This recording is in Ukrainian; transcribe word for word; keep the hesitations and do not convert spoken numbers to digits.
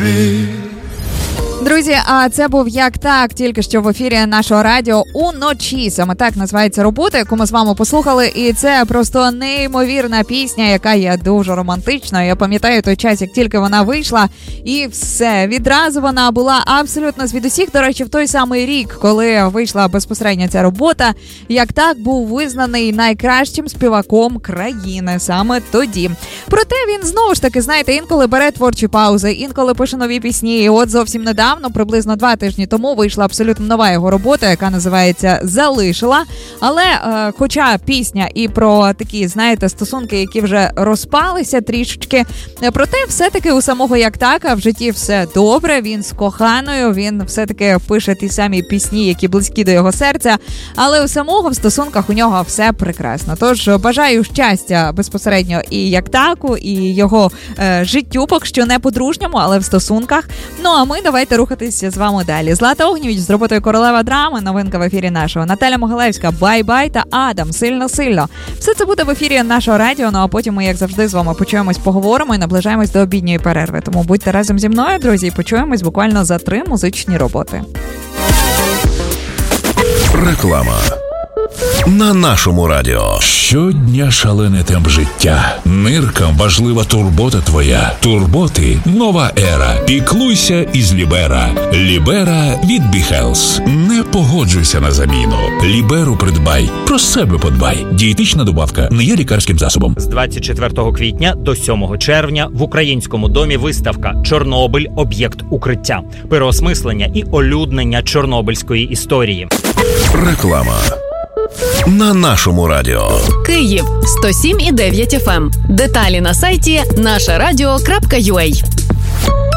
Ей. Друзі, а це був «Як так», тільки що в ефірі нашого радіо «Уночі». Саме так називається робота, яку ми з вами послухали. І це просто неймовірна пісня, яка є дуже романтичною. Я пам'ятаю той час, як тільки вона вийшла, і все. Відразу вона була абсолютно звідусіх. До речі, в той самий рік, коли вийшла безпосередньо ця робота, «Як так» був визнаний найкращим співаком країни саме тоді. Проте він знову ж таки, знаєте, інколи бере творчі паузи, інколи пише нові пісні. І от зовсім недавно, приблизно два тижні тому, вийшла абсолютно нова його робота, яка називається «Залишила». Але е, хоча пісня і про такі, знаєте, стосунки, які вже розпалися трішечки, проте все-таки у самого «Як так» в житті все добре, він з коханою, він все-таки пише ті самі пісні, які близькі до його серця, але у самого в стосунках у нього все прекрасно. Тож бажаю щастя безпосередньо і «Як таку», і його е, життю, поки що не по-дружньому, але в стосунках. Ну а ми давайте рухатися з вами далі. Злата Огнєвіч з роботою «Королева драми», новинка в ефірі нашого. Наталя Могилевська, «Бай-бай» та Адам, «Сильно-сильно». Все це буде в ефірі нашого радіо, ну а потім ми, як завжди, з вами почуємось, поговоримо і наближаємось до обідньої перерви. Тому будьте разом зі мною, друзі, і почуємось буквально за три музичні роботи. Реклама на нашому радіо. Щодня шалений темп життя. Ниркам важлива турбота твоя. Турботи – нова ера. Піклуйся із Лібера. Лібера від Біхелс. Не погоджуйся на заміну. Ліберу придбай. Про себе подбай. Дієтична добавка не є лікарським засобом. З двадцять четвертого квітня до сьомого червня в Українському домі виставка «Чорнобиль. Об'єкт укриття». Переосмислення і олюднення чорнобильської історії. Реклама на нашому радіо. Київ сто сім і дев'ять еф ем. Деталі на сайті наша радіо крапка ю а.